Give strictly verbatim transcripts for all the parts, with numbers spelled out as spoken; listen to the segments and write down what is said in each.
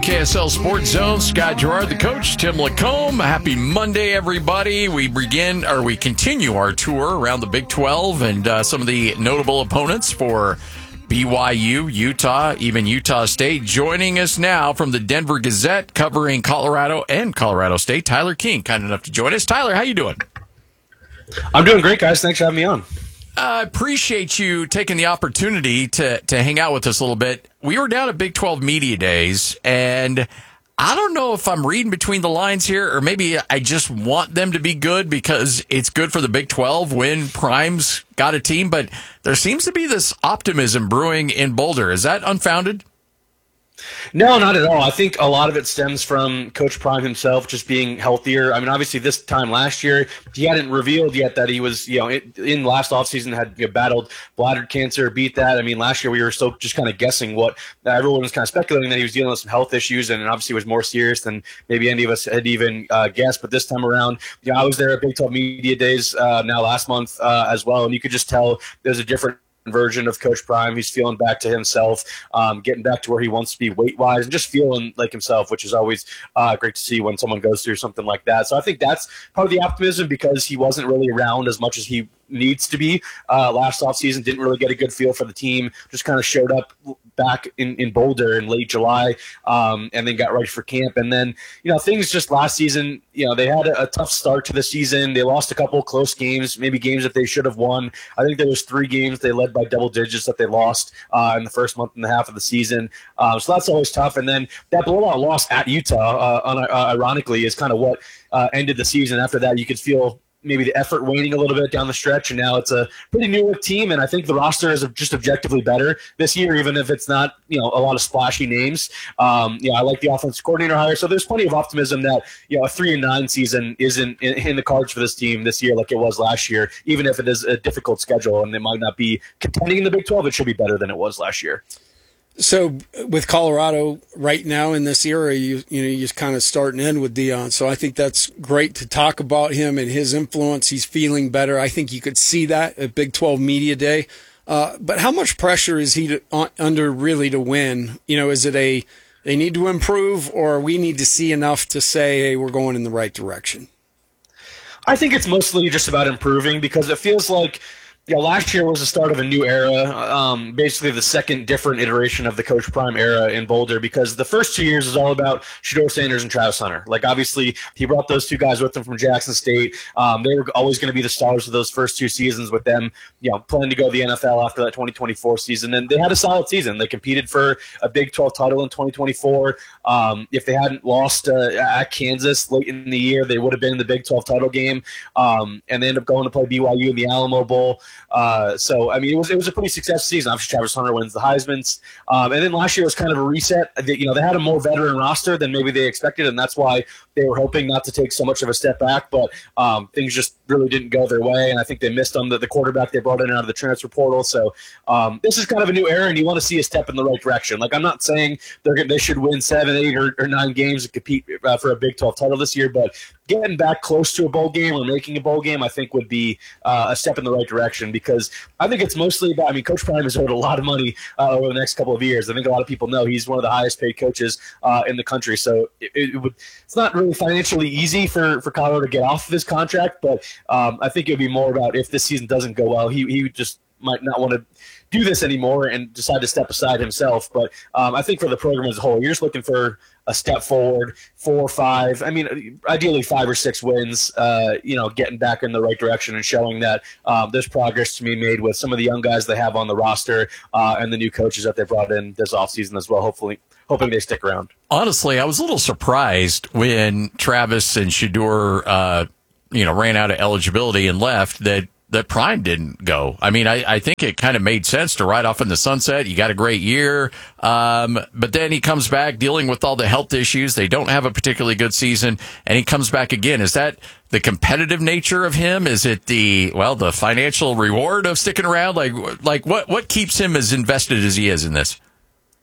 K S L Sports Zone. Scott Gerard, the coach. Tim Lacombe. Happy Monday, everybody. We begin, or we continue our tour around the Big twelve and uh, some of the notable opponents for B Y U, Utah, even Utah State. Joining us now from the Denver Gazette, covering Colorado and Colorado State, Tyler King, kind enough to join us. Tyler, how you doing? I'm doing great, guys. Thanks for having me on. I uh, appreciate you taking the opportunity to, to hang out with us a little bit. We were down at Big twelve Media Days, and I don't know if I'm reading between the lines here, or maybe I just want them to be good because it's good for the Big twelve when Prime's got a team, but there seems to be this optimism brewing in Boulder. Is that unfounded? No, not at all. I think a lot of it stems from Coach Prime himself just being healthier. I mean, obviously this time last year, he hadn't revealed yet that he was, you know, in last offseason had you know, battled bladder cancer, beat that. I mean, last year we were still just kind of guessing what everyone was kind of speculating that he was dealing with some health issues, and obviously it was more serious than maybe any of us had even uh, guessed. But this time around, you know, I was there at Big twelve Media Days uh, now last month uh, as well, and you could just tell there's a different version of Coach Prime. He's feeling back to himself, um, getting back to where he wants to be weight-wise, and just feeling like himself, which is always uh, great to see when someone goes through something like that. So I think that's part of the optimism, because he wasn't really around as much as he needs to be uh, last offseason. Didn't really get a good feel for the team. Just kind of showed up back in, in Boulder in late July, um, and then got ready for camp. And then, you know, things just last season, you know, they had a, a tough start to the season. They lost a couple close games, maybe games that they should have won. I think there was three games they led by double digits that they lost uh, in the first month and a half of the season. Um, so that's always tough. And then that blowout loss at Utah, uh, un- uh, ironically, is kind of what uh, ended the season. After that, you could feel maybe the effort waning a little bit down the stretch, and now it's a pretty new team, and I think the roster is just objectively better this year, even if it's not, you know, a lot of splashy names. Um, you know, I like the offensive coordinator hire, so there's plenty of optimism that, you know, a three and nine season isn't in, in the cards for this team this year like it was last year. Even if it is a difficult schedule and they might not be contending in the Big twelve, it should be better than it was last year. So with Colorado right now in this era, you you know, you just kind of start and end with Deion. So I think that's great to talk about him and his influence. He's feeling better. I think you could see that at Big twelve Media Day. Uh, but how much pressure is he to, uh, under really to win? You know, is it a they need to improve, or we need to see enough to say, hey, we're going in the right direction? I think it's mostly just about improving, because it feels like, yeah, last year was the start of a new era, um, basically the second different iteration of the Coach Prime era in Boulder, because the first two years is all about Shedeur Sanders and Travis Hunter. Like, obviously, he brought those two guys with him from Jackson State. Um, they were always going to be the stars of those first two seasons, with them, you know, planning to go to the N F L after that twenty twenty-four season. And they had a solid season. They competed for a Big twelve title in twenty twenty-four. Um, if they hadn't lost uh, at Kansas late in the year, they would have been in the Big twelve title game. Um, and they ended up going to play B Y U in the Alamo Bowl. Uh, so, I mean, it was it was a pretty successful season. Obviously, Travis Hunter wins the Heisman's. Um, and then last year was kind of a reset. You know, they had a more veteran roster than maybe they expected, and that's why they were hoping not to take so much of a step back. But um, things just really didn't go their way, and I think they missed on the, the quarterback they brought in out of the transfer portal. So um, this is kind of a new era, and you want to see a step in the right direction. Like, I'm not saying they're they should win seven, eight, or, or nine games and compete uh, for a Big twelve title this year, but getting back close to a bowl game or making a bowl game, I think, would be uh, a step in the right direction, because I think it's mostly about, I mean, Coach Prime has owed a lot of money uh, over the next couple of years. I think a lot of people know he's one of the highest paid coaches uh, in the country. So it, it would, it's not really financially easy for, for Colorado to get off of his contract, but um, I think it would be more about, if this season doesn't go well, he, he just might not want to do this anymore and decide to step aside himself. But um, I think for the program as a whole, you're just looking for a step forward, four or five. I mean, ideally five or six wins, uh, you know, getting back in the right direction and showing that um, there's progress to be made with some of the young guys they have on the roster uh, and the new coaches that they brought in this offseason as well, hopefully, hoping they stick around. Honestly, I was a little surprised when Travis and Shedeur, uh, you know, ran out of eligibility and left, that that Prime didn't go. I mean, I, I think it kind of made sense to ride off in the sunset. You got a great year. Um, but then he comes back dealing with all the health issues. They don't have a particularly good season, and he comes back again. Is that the competitive nature of him? Is it the, well, the financial reward of sticking around? Like, like what, what keeps him as invested as he is in this?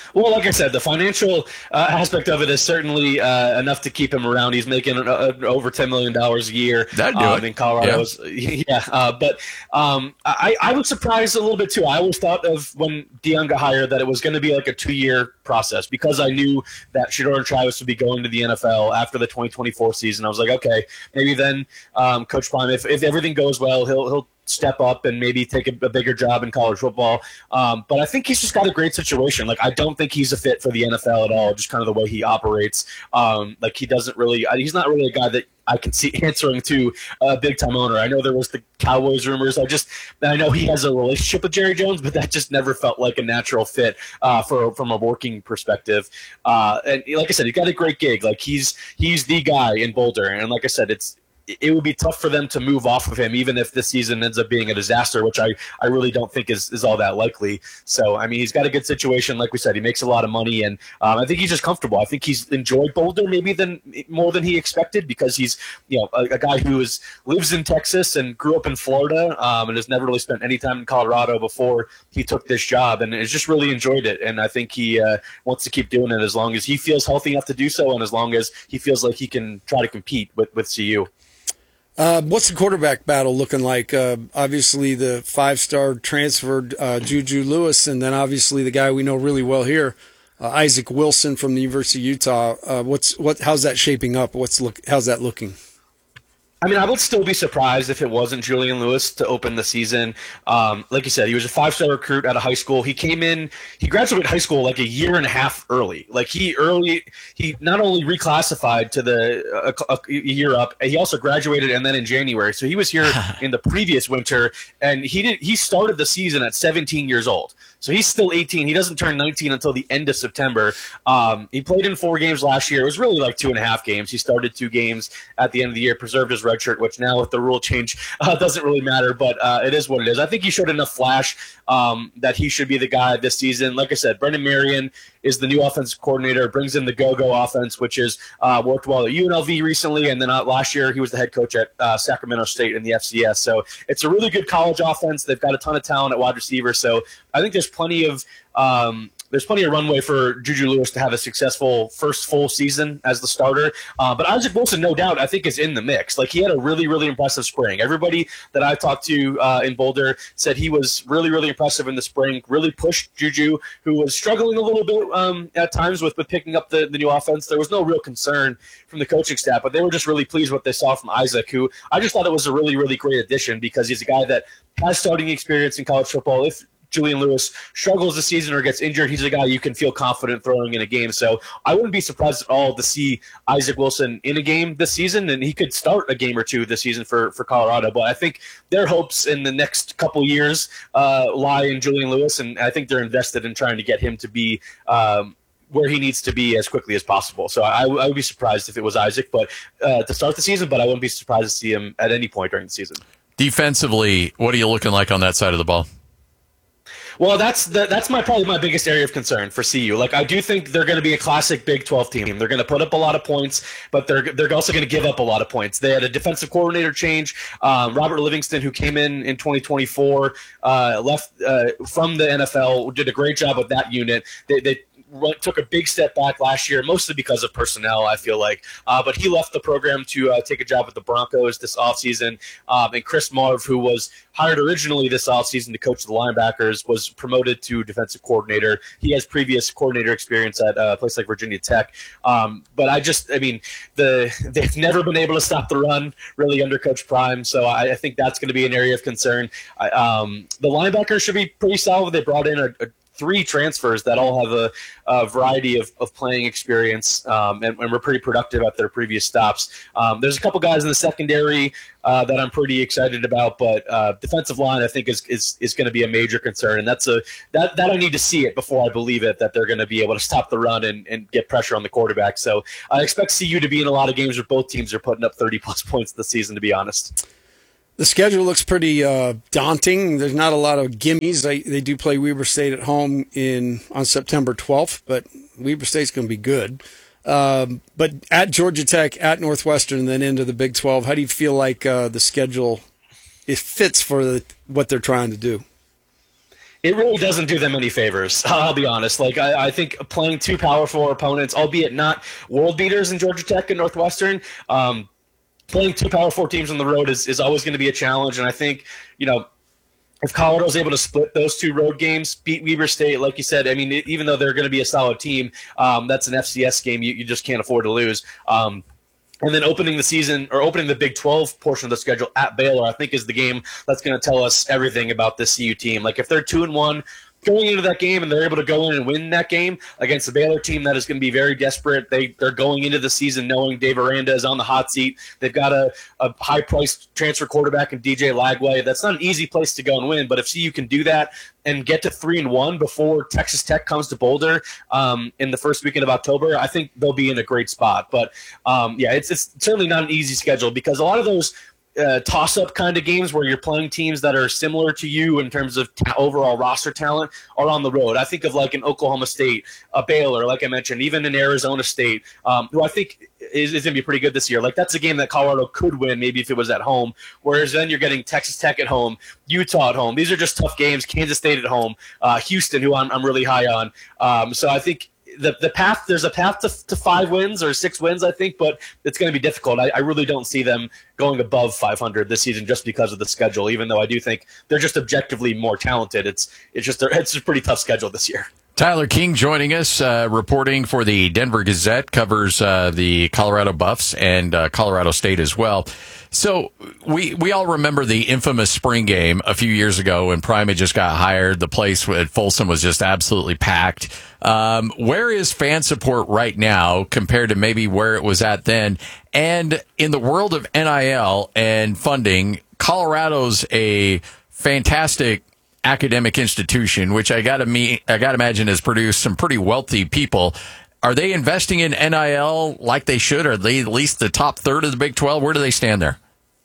Well, like I said, the financial uh, aspect of it is certainly uh, enough to keep him around. He's making uh, uh, over ten million dollars a year That'd do um, it. in Colorado. Yeah. Yeah, uh, but um, I, I was surprised a little bit too. I always thought of when Deion got hired that it was going to be like a two-year process because I knew that Shedeur and Travis would be going to the N F L after the twenty twenty-four season. I was like, okay, maybe then um, Coach Prime, if, if everything goes well, he'll he'll step up and maybe take a, a bigger job in college football. Um, but I think he's just got a great situation. Like, I don't think he's a fit for the N F L at all, just kind of the way he operates. Um, like, he doesn't really – he's not really a guy that I can see answering to a big-time owner. I know there was the Cowboys rumors. I just – I know he has a relationship with Jerry Jones, but that just never felt like a natural fit uh, for from a working perspective. Uh, and like I said, he got a great gig. Like, he's he's the guy in Boulder. And like I said, it's – it would be tough for them to move off of him, even if this season ends up being a disaster, which I, I really don't think is, is all that likely. So, I mean, he's got a good situation. Like we said, he makes a lot of money, and um, I think he's just comfortable. I think he's enjoyed Boulder maybe than more than he expected because he's, you know, a, a guy who is lives in Texas and grew up in Florida um, and has never really spent any time in Colorado before he took this job, and has just really enjoyed it. And I think he uh, wants to keep doing it as long as he feels healthy enough to do so, and as long as he feels like he can try to compete with, with C U. Uh, what's the quarterback battle looking like? Uh, obviously, the five-star transferred uh, Juju Lewis, and then obviously the guy we know really well here, uh, Isaac Wilson from the University of Utah. Uh, what's what? How's that shaping up? What's look? How's that looking? I mean, I would still be surprised if it wasn't Julian Lewis to open the season. Um, like you said, he was a five-star recruit out of high school. He came in, he graduated high school like a year and a half early. Like he early, he not only reclassified to the a, a year up, he also graduated and then in January. So he was here in the previous winter, and he did he started the season at seventeen years old. So he's still eighteen. He doesn't turn nineteen until the end of September. Um, he played in four games last year. It was really like two and a half games. He started two games at the end of the year, preserved his red shirt, which now with the rule change uh, doesn't really matter, but uh, it is what it is. I think he showed enough flash um, that he should be the guy this season. Like I said, Brendan Marion is the new offensive coordinator, brings in the go-go offense, which has uh, worked well at U N L V recently, and then uh, last year he was the head coach at uh, Sacramento State in the F C S. So it's a really good college offense. They've got a ton of talent at wide receiver, so I think there's plenty of um, there's plenty of runway for Juju Lewis to have a successful first full season as the starter. Uh, but Isaac Wilson, no doubt, I think is in the mix. Like, he had a really, really impressive spring. Everybody that I've talked to uh, in Boulder said he was really, really impressive in the spring, really pushed Juju, who was struggling a little bit um, at times with, with picking up the, the new offense. There was no real concern from the coaching staff, but they were just really pleased with what they saw from Isaac, who I just thought it was a really, really great addition because he's a guy that has starting experience in college football. If Julian Lewis struggles this season or gets injured, he's a guy you can feel confident throwing in a game. So I wouldn't be surprised at all to see Isaac Wilson in a game this season, and he could start a game or two this season for, for Colorado. But I think their hopes in the next couple years uh, lie in Julian Lewis, and I think they're invested in trying to get him to be um, where he needs to be as quickly as possible. So I, I would be surprised if it was Isaac but uh, to start the season, but I wouldn't be surprised to see him at any point during the season. Defensively, what are you looking like on that side of the ball? Well, that's the, that's my probably my biggest area of concern for C U. Like, I do think they're going to be a classic Big twelve team. They're going to put up a lot of points, but they're they're also going to give up a lot of points. They had a defensive coordinator change. Um, Robert Livingston, who came in in twenty twenty-four, uh, left uh, from the N F L, did a great job with that unit. They, they took a big step back last year, mostly because of personnel, I feel like. Uh, but he left the program to uh, take a job with the Broncos this offseason. Um, and Chris Marv, who was hired originally this offseason to coach the linebackers, was promoted to defensive coordinator. He has previous coordinator experience at a place like Virginia Tech. Um, but I just, I mean, the they've never been able to stop the run really under Coach Prime. So I, I think that's going to be an area of concern. I, um, the linebackers should be pretty solid. They brought in a, a three transfers that all have a, a variety of, of playing experience um, and, and were pretty productive at their previous stops. Um, there's a couple guys in the secondary uh, that I'm pretty excited about, but uh, defensive line I think is is, is going to be a major concern, and that's a that, that I need to see it before I believe it that they're going to be able to stop the run and, and get pressure on the quarterback. So I expect C U to be in a lot of games where both teams are putting up thirty plus points this season, to be honest. The schedule looks pretty uh, daunting. There's not a lot of gimmies. They, they do play Weber State at home in on September twelfth, but Weber State's going to be good. Um, but at Georgia Tech, at Northwestern, and then into the Big twelve, how do you feel like uh, the schedule it fits for the, what they're trying to do? It really doesn't do them any favors. I'll be honest. Like I, I think playing two Power Four opponents, albeit not world beaters in Georgia Tech and Northwestern, um, playing two Power Four teams on the road is, is always going to be a challenge. And I think, you know, if Colorado's able to split those two road games, beat Weber State, like you said, I mean, even though they're going to be a solid team, um, that's an F C S game you, you just can't afford to lose. Um, And then opening the season or opening the Big twelve portion of the schedule at Baylor, I think is the game that's going to tell us everything about this C U team. Like if they're two and one going into that game and they're able to go in and win that game against the Baylor team that is going to be very desperate. They, they're going into the season knowing Dave Aranda is on the hot seat. They've got a, a high-priced transfer quarterback in D J Lagway. That's not an easy place to go and win, but if C U can do that and get to three and one before Texas Tech comes to Boulder um, in the first weekend of October, I think they'll be in a great spot. But um, yeah, it's it's certainly not an easy schedule because a lot of those uh, toss-up kind of games where you're playing teams that are similar to you in terms of ta- overall roster talent are on the road. I think of like an Oklahoma State, a Baylor, like I mentioned, even in Arizona State, um, who I think is, is going to be pretty good this year. Like that's a game that Colorado could win maybe if it was at home, whereas then you're getting Texas Tech at home, Utah at home. These are just tough games. Kansas State at home, uh, Houston, who I'm, I'm really high on. Um, so I think the the path there's a path to, to five wins or six wins, I think, but it's going to be difficult. I, I really don't see them going above five hundred this season just because of the schedule. Even though I do think they're just objectively more talented, it's it's just it's a pretty tough schedule this year. Tyler King joining us, uh, reporting for the Denver Gazette, covers uh, the Colorado Buffs and uh, Colorado State as well. So we we all remember the infamous spring game a few years ago when Prime had just got hired. The place at Folsom was just absolutely packed. Um, where is fan support right now compared to maybe where it was at then? And in the world of N I L and funding, Colorado's a fantastic academic institution, which I got to meet, I got to imagine has produced some pretty wealthy people. Are they investing in N I L like they should? Are they at least the top third of the Big twelve? Where do they stand there?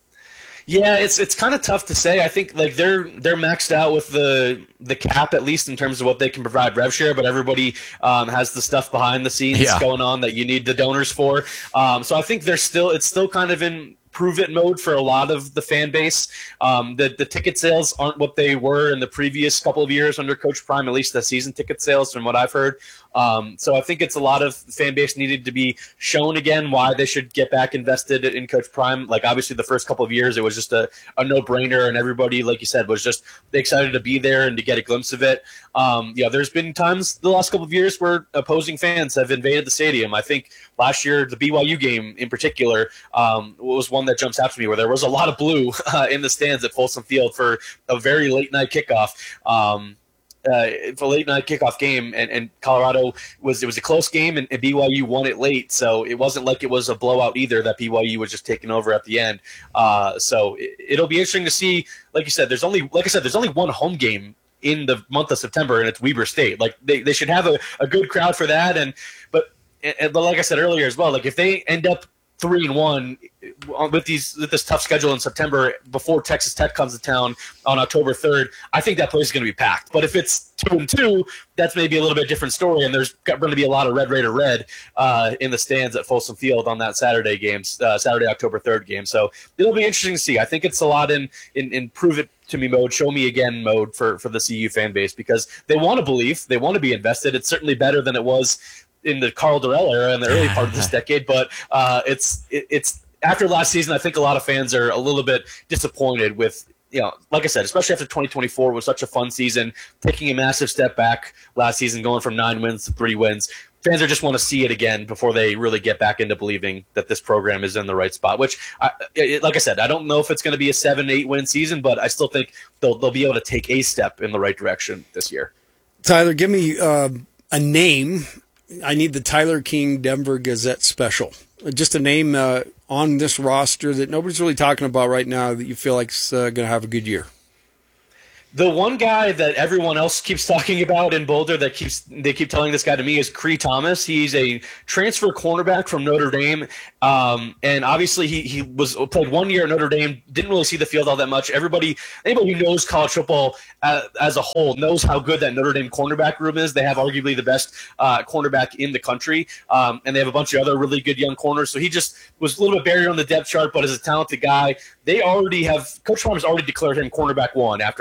Yeah, it's it's kind of tough to say. I think like they're they're maxed out with the the cap at least in terms of what they can provide rev share, but everybody um, has the stuff behind the scenes yeah. going on that you need the donors for. Um, so I think they're still it's still kind of in prove it mode for a lot of the fan base. Um, the the ticket sales aren't what they were in the previous couple of years under Coach Prime, at least the season ticket sales from what I've heard. Um, so I think it's a lot of fan base needed to be shown again why they should get back invested in Coach Prime. Like obviously the first couple of years, it was just a, a no-brainer and everybody, like you said, was just excited to be there and to get a glimpse of it. Um, yeah, there's been times the last couple of years where opposing fans have invaded the stadium. I think last year, the B Y U game in particular um, was one that jumps out to me where there was a lot of blue uh, in the stands at Folsom Field for a very late night kickoff. Um, Uh, for a late night kickoff game, and, and Colorado was it was a close game, and, and B Y U won it late, so it wasn't like it was a blowout either. That B Y U was just taking over at the end. Uh, so it, it'll be interesting to see. Like you said, there's only like I said, there's only one home game in the month of September, and it's Weber State. Like they, they should have a, a good crowd for that. And but and, but like I said earlier as well, like if they end up three and one with these with this tough schedule in September before Texas Tech comes to town on October third, I think that place is going to be packed. But if it's two and two, that's maybe a little bit different story, and there's going to be a lot of Red Raider red uh, in the stands at Folsom Field on that Saturday games, uh, Saturday October third game. So it'll be interesting to see. I think it's a lot in in, in prove it to me mode, show me again mode for for the C U fan base because they want to believe, they want to be invested. It's certainly better than it was in the Carl Durrell era in the early part of this decade, but uh, it's it, it's after last season. I think a lot of fans are a little bit disappointed with, you know, like I said, especially after twenty twenty-four was such a fun season, taking a massive step back last season, going from nine wins to three wins. Fans are just want to see it again before they really get back into believing that this program is in the right spot. Which, I, it, like I said, I don't know if it's going to be a seven, eight win season, but I still think they'll they'll be able to take a step in the right direction this year. Tyler, give me uh, a name. I need the Tyler King Denver Gazette special. Just a name uh, on this roster that nobody's really talking about right now that you feel like is uh, going to have a good year. The one guy that everyone else keeps talking about in Boulder that keeps they keep telling this guy to me is Cree Thomas. He's a transfer cornerback from Notre Dame, um, and obviously he he was played one year at Notre Dame. Didn't really see the field all that much. Everybody, anybody who knows college football uh, as a whole knows how good that Notre Dame cornerback room is. They have arguably the best uh, cornerback in the country, um, and they have a bunch of other really good young corners. So he just was a little bit buried on the depth chart, but as a talented guy, they already have Coach Prime has already declared him cornerback one after him just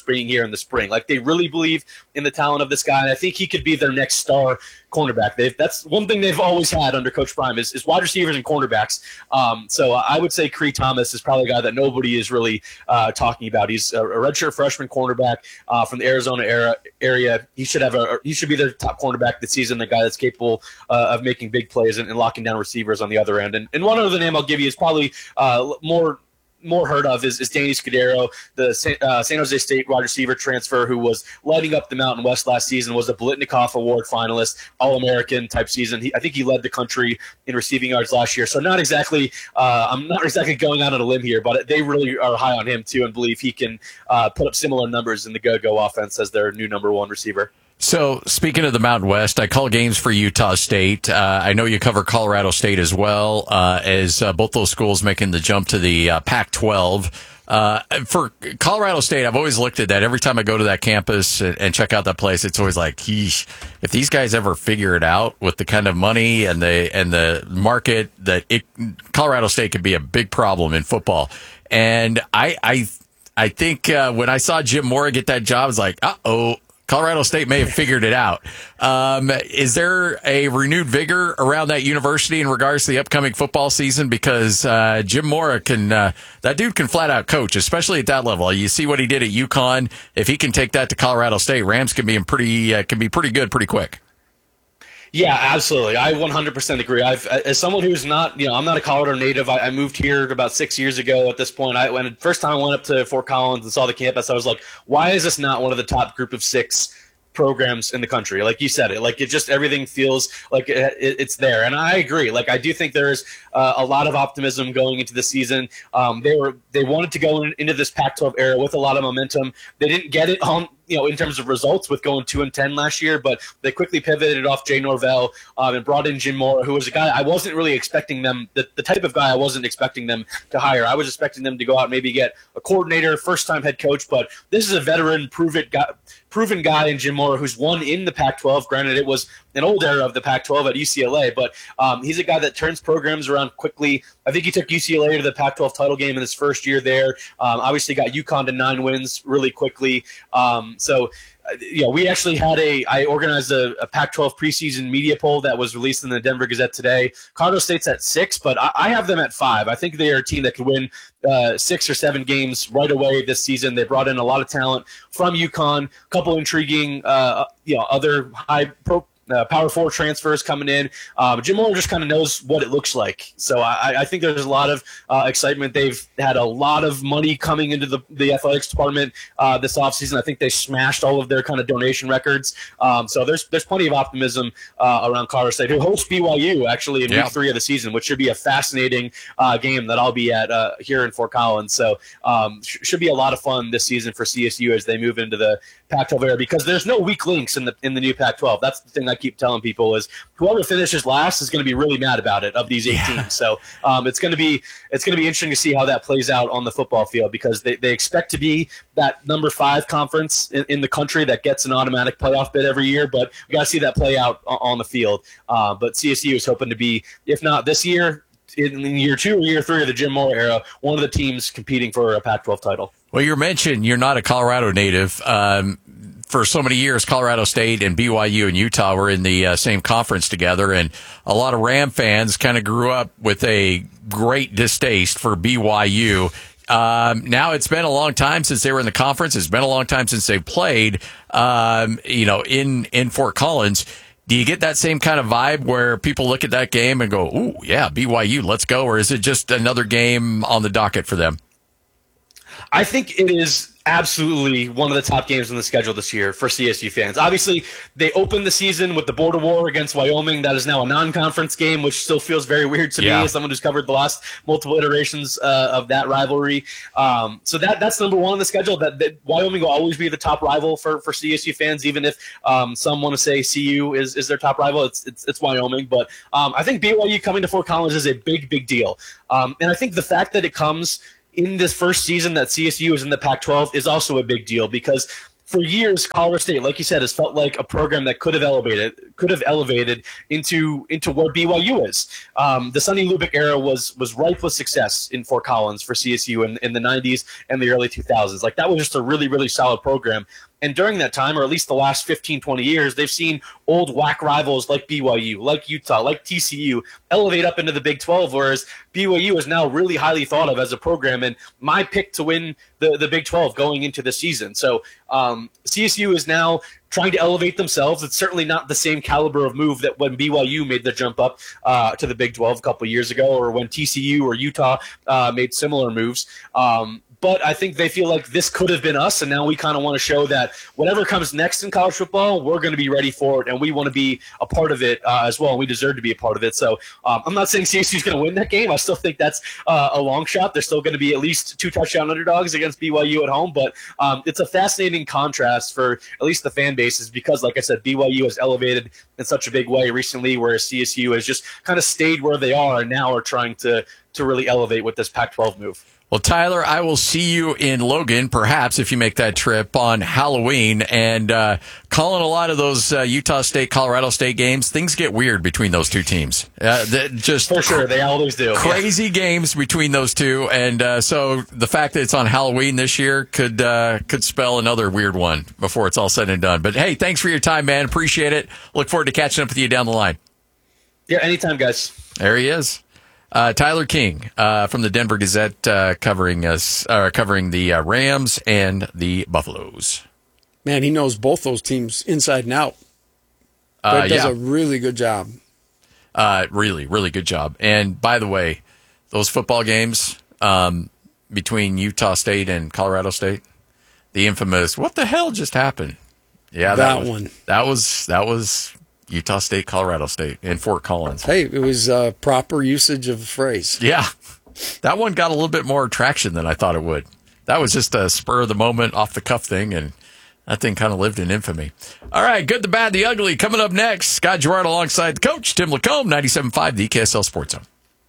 bringing here in the spring. Like, they really believe in the talent of this guy, and I think he could be their next star cornerback. They've, that's one thing they've always had under Coach Prime is, is wide receivers and cornerbacks. Um, so I would say Cree Thomas is probably a guy that nobody is really uh, talking about. He's a, a redshirt freshman cornerback uh, from the Arizona era, area. He should have a he should be their top cornerback this season. The guy that's capable uh, of making big plays and, and locking down receivers on the other end. And, and one other name I'll give you is probably uh, more. more heard of is, is Danny Scudero, the San, uh, San Jose State wide receiver transfer who was lighting up the Mountain West last season, was a Blitnikoff Award finalist, All-American type season. He, I think he led the country in receiving yards last year. So not exactly, uh, I'm not exactly going out on a limb here, but they really are high on him too and believe he can uh, put up similar numbers in the go-go offense as their new number one receiver. So, speaking of the Mountain West, I call games for Utah State. Uh, I know you cover Colorado State as well, uh, as uh, both those schools making the jump to the uh, Pac twelve. Uh, for Colorado State, I've always looked at that. Every time I go to that campus and, and check out that place, it's always like, Yeesh, if these guys ever figure it out with the kind of money and the and the market, that it, Colorado State could be a big problem in football. And I I I think uh, when I saw Jim Mora get that job, I was like, uh oh. Colorado State may have figured it out. Um, is there a renewed vigor around that university in regards to the upcoming football season? Because uh, Jim Mora can, uh, that dude can flat out coach, especially at that level. You see what he did at UConn. If he can take that to Colorado State, Rams can be in pretty uh, can be pretty good pretty quick. Yeah, absolutely. I one hundred percent agree. I've, as someone who's not, you know, I'm not a Colorado native. I, I moved here about six years ago at this point. I when first time I went up to Fort Collins and saw the campus, I was like, why is this not one of the top group of six programs in the country? Like you said it, like it just, everything feels like it, it, it's there. And I agree. Like, I do think there's uh, a lot of optimism going into the season. Um, they were, they wanted to go in, into this Pac twelve era with a lot of momentum. They didn't get it on, you know, in terms of results with going two and ten last year, but they quickly pivoted off Jay Norvell um, and brought in Jim Mora, who was a guy I wasn't really expecting them, the, the type of guy I wasn't expecting them to hire. I was expecting them to go out and maybe get a coordinator, first time head coach, but this is a veteran, prove it guy, proven guy in Jim Mora who's won in the Pac twelve. Granted, it was an old era of the Pac twelve at U C L A, but um, he's a guy that turns programs around quickly. I think he took U C L A to the Pac twelve title game in his first year there. Um, obviously got UConn to nine wins really quickly. Um, so, you know, we actually had a – I organized a, a Pac twelve preseason media poll that was released in the Denver Gazette today. Colorado State's at six, but I, I have them at five. I think they are a team that could win uh, six or seven games right away this season. They brought in a lot of talent from UConn, a couple intriguing, uh, you know, other high pro – Uh, power four transfers coming in. Uh, Jim Mora just kind of knows what it looks like. So I, I think there's a lot of uh, excitement. They've had a lot of money coming into the, the athletics department uh, this offseason. I think they smashed all of their kind of donation records. Um, so there's there's plenty of optimism uh, around Colorado State, who hosts B Y U actually in yeah. week three of the season, which should be a fascinating uh, game that I'll be at uh, here in Fort Collins. So um, sh- should be a lot of fun this season for C S U as they move into the Pac twelve era, because there's no weak links in the in the new Pac twelve. That's the thing I keep telling people is whoever finishes last is going to be really mad about it of these eight yeah. teams. So um, it's going to be it's going to be interesting to see how that plays out on the football field, because they, they expect to be that number five conference in, in the country that gets an automatic playoff bid every year. But we got to see that play out on, on the field. Uh, but C S U is hoping to be, if not this year, in year two or year three of the Jim Mora era, one of the teams competing for a Pac twelve title. Well, you mentioned you're not a Colorado native. Um, for so many years, Colorado State and B Y U and Utah were in the uh, same conference together, and a lot of Ram fans kind of grew up with a great distaste for B Y U. Um, now it's been a long time since they were in the conference. It's been a long time since they've played, um, you know, in, in Fort Collins. Do you get that same kind of vibe where people look at that game and go, ooh, yeah, B Y U, let's go? Or is it just another game on the docket for them? I think it is absolutely one of the top games on the schedule this year for C S U fans. Obviously, they opened the season with the border war against Wyoming. That is now a non-conference game, which still feels very weird to yeah. me as someone who's covered the last multiple iterations uh, of that rivalry. Um, so that that's number one on the schedule. That, that Wyoming will always be the top rival for, for C S U fans, even if um, some want to say C U is, is their top rival. It's it's, it's Wyoming. But um, I think B Y U coming to Fort Collins is a big, big deal. Um, and I think the fact that it comes in this first season that C S U is in the Pac twelve is also a big deal, because for years, Colorado State, like you said, has felt like a program that could have elevated, could have elevated into into where B Y U is. Um, the Sonny Lubick era was was ripe with success in Fort Collins for C S U in, in the nineties and the early two thousands. Like that was just a really, really solid program. And during that time, or at least the last fifteen, twenty years, they've seen old W A C rivals like B Y U, like Utah, like T C U elevate up into the Big twelve, whereas B Y U is now really highly thought of as a program and my pick to win the, the Big twelve going into the season. So um, C S U is now trying to elevate themselves. It's certainly not the same caliber of move that when B Y U made the jump up uh, to the Big twelve a couple years ago, or when T C U or Utah uh, made similar moves. Um, But I think they feel like this could have been us, and now we kind of want to show that whatever comes next in college football, we're going to be ready for it, and we want to be a part of it uh, as well, and we deserve to be a part of it. So um, I'm not saying C S U is going to win that game. I still think that's uh, a long shot. They're still going to be at least two touchdown underdogs against B Y U at home, but um, it's a fascinating contrast for at least the fan bases because, like I said, B Y U has elevated in such a big way recently, whereas C S U has just kind of stayed where they are and now are trying to, to really elevate with this Pac twelve move. Well, Tyler, I will see you in Logan, perhaps, if you make that trip on Halloween. And uh, calling a lot of those uh, Utah State, Colorado State games, things get weird between those two teams. Uh, just For sure, they always do. Crazy yeah. games between those two. And uh, so the fact that it's on Halloween this year could uh, could spell another weird one before it's all said and done. But, hey, thanks for your time, man. Appreciate it. Look forward to catching up with you down the line. Yeah, anytime, guys. There he is. Uh, Tyler King uh, from the Denver Gazette uh, covering us, uh, covering the uh, Rams and the Buffaloes. Man, he knows both those teams inside and out. Uh, But does yeah. a really good job. Uh, really, really good job. And by the way, those football games um, between Utah State and Colorado State, the infamous "What the hell just happened?" Yeah, that, That was, one. That was that was. Utah State, Colorado State, and Fort Collins. Hey, it was uh, proper usage of the phrase. Yeah, that one got a little bit more traction than I thought it would. That was just a spur of the moment, off the cuff thing, and that thing kind of lived in infamy. All right, good, the bad, the ugly. Coming up next, Scott Gerard alongside the coach, Tim Lacombe, ninety-seven point five, the K S L Sports Zone.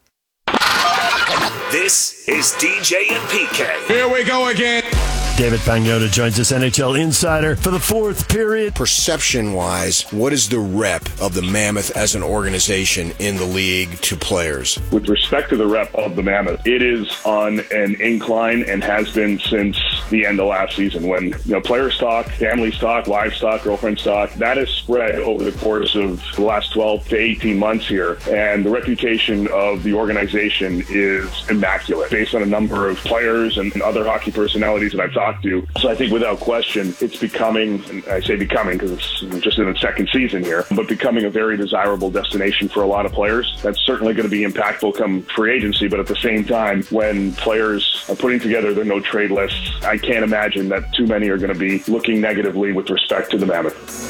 This is D J and P K. Here we go again. David Pagnotta joins us, N H L insider, for the fourth period. Perception-wise, what is the rep of the Mammoth as an organization in the league to players? With respect to the rep of the Mammoth, it is on an incline and has been since the end of last season when, you know, player stock, family stock, wife stock, girlfriend stock, that has spread over the course of the last twelve to eighteen months here. And the reputation of the organization is immaculate based on a number of players and other hockey personalities that I've talked to. So I think without question, it's becoming, and I say becoming because it's just in its second season here, but becoming a very desirable destination for a lot of players. That's certainly going to be impactful come free agency, but at the same time, when players are putting together their no trade lists, I can't imagine that too many are going to be looking negatively with respect to the Mammoth.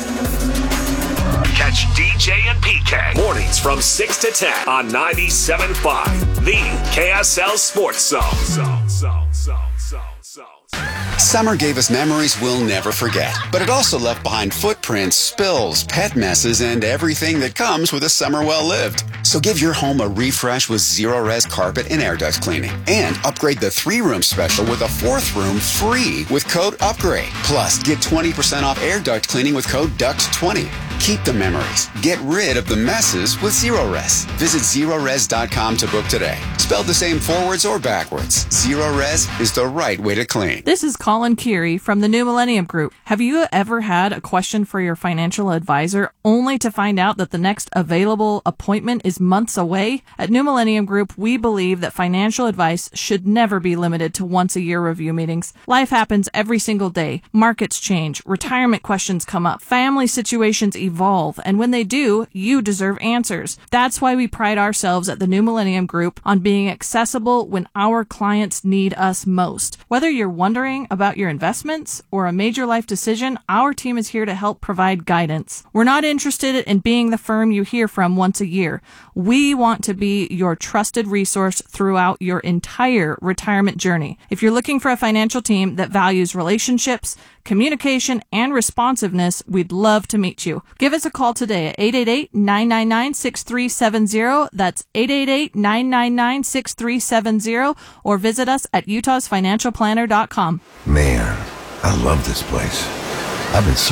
Catch D J and P K mornings from six to ten on ninety-seven point five, the K S L Sports Zone. Zone, zone, zone, zone, zone. Summer gave us memories we'll never forget, but it also left behind footprints, spills, pet messes, and everything that comes with a summer well lived. So give your home a refresh with Zero Res carpet and air duct cleaning, and upgrade the three-room special with a fourth room free with code UPGRADE. Plus, get twenty percent off air duct cleaning with code D U C T twenty. Keep the memories. Get rid of the messes with Zero Res. Visit zero res dot com to book today. Spelled the same forwards or backwards, Zero Res is the right way to clean. This is Colin Keary from the New Millennium Group. Have you ever had a question for your financial advisor only to find out that the next available appointment is months away? At New Millennium Group, we believe that financial advice should never be limited to once-a-year review meetings. Life happens every single day. Markets change. Retirement questions come up. Family situations evolve. And when they do, you deserve answers. That's why we pride ourselves at the New Millennium Group on being accessible when our clients need us most. Whether you're wondering about your investments or a major life decision, our team is here to help provide guidance. We're not interested in being the firm you hear from once a year. We want to be your trusted resource throughout your entire retirement journey. If you're looking for a financial team that values relationships, communication, and responsiveness, we'd love to meet you. Give us a call today at eight eight eight, nine nine nine, six three seven zero. That's eight eight eight, nine nine nine, six three seven zero, or visit us at utahs financial planner dot com. Man, I love this place. I've been